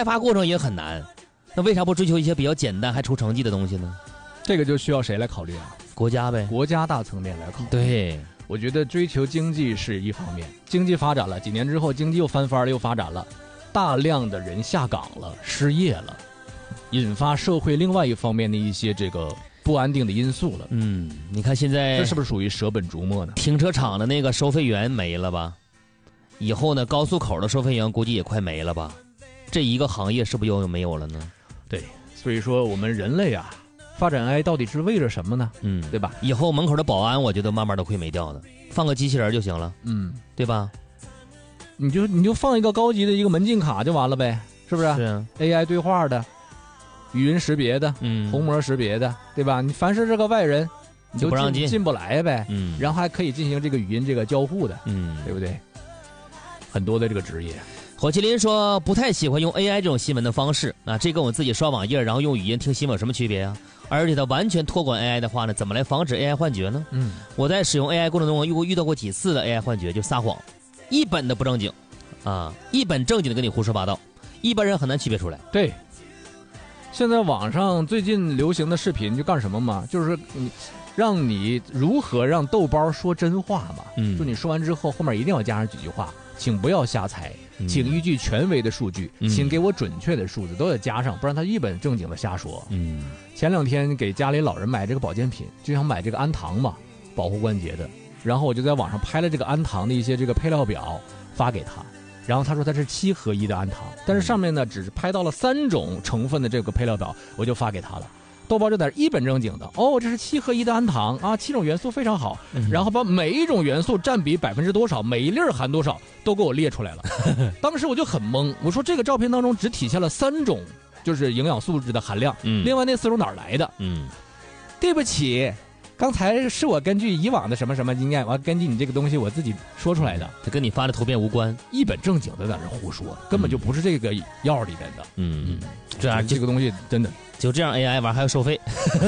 开发过程也很难，那为啥不追求一些比较简单还出成绩的东西呢？ 这个就需要谁来考虑啊？ 国家呗， 国家大层面来考虑。 对， 我觉得追求经济是一方面，经济发展了，几年之后经济又翻番了，又发展了，大量的人下岗了，失业了，引发社会另外一方面的一些这个不安定的因素了。 你看现在这是不是属于舍本逐末呢？ 停车场的那个收费员没了吧？以后呢，高速口的收费员估计也快没了吧？这一个行业是不是又没有了呢？ 对，所以说我们人类啊，发展 AI 到底是为了什么呢？对吧？ 以后门口的保安，我觉得慢慢都会没掉的，放个机器人就行了。对吧？ 你就放一个高级的一个门禁卡就完了呗，是不是？ 是啊 AI 对话的，语音识别的，虹膜识别的，对吧？你凡是这个外人，你就不让进不来呗。然后还可以进行这个语音这个交互的，对不对？很多的这个职业。 火麒麟说不太喜欢用 AI 这种新闻的方式啊，这跟我自己刷网页然后用语音听新闻有什么区别啊？而且它完全托管 AI 的话呢，怎么来防止 AI 幻觉呢？我在使用 AI 过程中遇到过几次的 AI 幻觉，就撒谎，一本的不正经啊，一本正经的跟你胡说八道，一般人很难区别出来。 对，现在网上最近流行的视频就干什么嘛？就是让你如何让豆包说真话嘛。就你说完之后，后面一定要加上几句话，请不要瞎猜，请依据权威的数据，请给我准确的数字，都要加上，不然他一本正经的瞎说。前2天给家里老人买这个保健品，就想买这个安糖嘛，保护关节的，然后我就在网上拍了这个安糖的一些这个配料表发给他，然后他说他是7合1的安糖，但是上面呢只是拍到了3种成分的这个配料表，我就发给他了。豆包就在一本正经的，这是7合1的安糖啊，7种元素非常好，然后把每一种元素占比多少，每一粒含多少都给我列出来了。当时我就很懵，我说这个照片当中只体现了3种就是营养素质的含量，另外那4种哪儿来的？对不起，刚才是我根据以往的什么什么经验，我根据你这个东西我自己说出来的， 它跟你发的图片无关， 一本正经的在那胡说，根本就不是这个药里边的。这样这个东西真的就这样 AI 玩还要收费。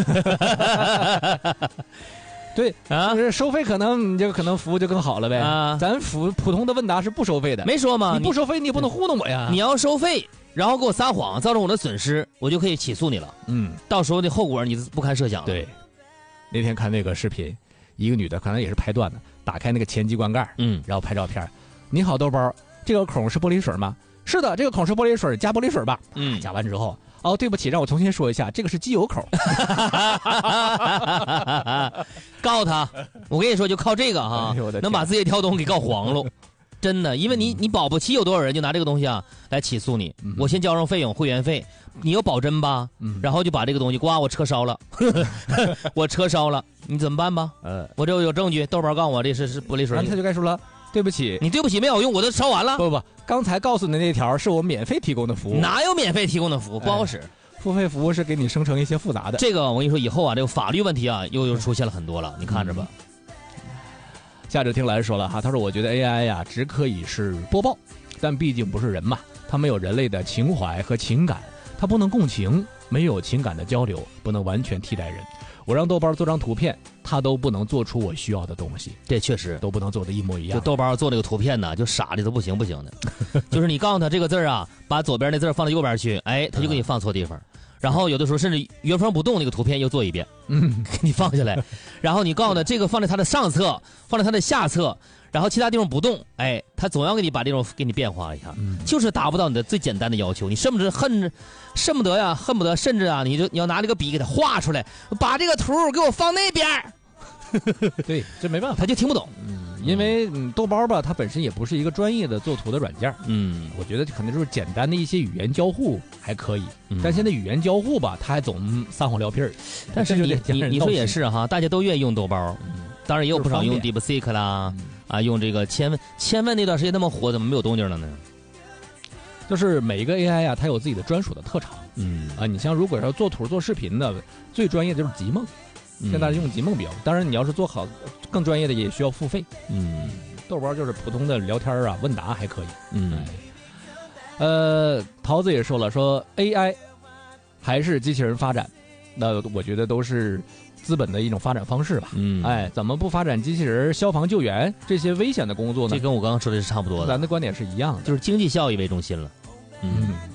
对啊，收费可能你这个可能服务就更好了呗。咱普通的问答是不收费的， 没说吗？ 你不收费你也不能糊弄我呀。 你要收费，然后给我撒谎，造成我的损失，我就可以起诉你了。到时候的后果你不堪设想了。 对，那天看那个视频，一个女的可能也是拍段子，打开那个前机关盖，然后拍照片。你好，豆包，这个孔是玻璃水吗？是的，这个孔是玻璃水，加玻璃水吧。加完之后，对不起，让我重新说一下，这个是机油口。 告他，我跟你说，就靠这个哈，能把字节跳动给告黄了。真的，因为你保不齐有多少人就拿这个东西啊来起诉你。我先交上费用，会员费，你有保真吧？然后就把这个东西我车烧了，我车烧了，你怎么办吧？我这有证据，豆包告我这是玻璃水。 他就该说了，对不起， 你对不起没有用，我都烧完了。 不，刚才告诉你那条是我免费提供的服务。 哪有免费提供的服务？不好使。 付费服务是给你生成一些复杂的。 这个我跟你说，以后啊，这个法律问题啊，又出现了很多了，你看着吧。 夏志听来说了哈，他说我觉得 AI 呀只可以是播报，但毕竟不是人嘛，它没有人类的情怀和情感，它不能共情，没有情感的交流，不能完全替代人。我让豆包做张图片，他都不能做出我需要的东西。 这确实都不能做的一模一样。 就豆包做这个图片呢，就傻的都不行的。就是你告诉他这个字啊，把左边那字放到右边去，他就给你放错地方。然后有的时候甚至原封不动那个图片又做一遍，给你放下来。然后你告诉他这个放在它的上侧，放在它的下侧，然后其他地方不动，他总要给你把这种给你变化一下，就是达不到你的最简单的要求。你恨不得甚至啊，你要拿这个笔给它画出来，把这个图给我放那边。 对，这没办法， 他就听不懂。 因为豆包吧，它本身也不是一个专业的做图的软件。我觉得可能就是简单的一些语言交互还可以，但现在语言交互吧，它还总撒谎撂屁儿。 但是你说也是哈，大家都愿意用豆包，当然也有不少用 DeepSeek 啦，用这个千问那段时间那么火，怎么没有动静了呢？ 就是每一个 AI 啊，它有自己的专属的特长。你像如果要做图做视频的，最专业的就是极梦。现在大家用极梦比较，当然你要是做好更专业的也需要付费。豆包就是普通的聊天啊问答还可以。桃子也说了，说 AI 还是机器人发展，那我觉得都是资本的一种发展方式吧。怎么不发展机器人、消防救援这些危险的工作呢？ 这跟我刚刚说的是差不多的， 咱的观点是一样的， 就是经济效益为中心了。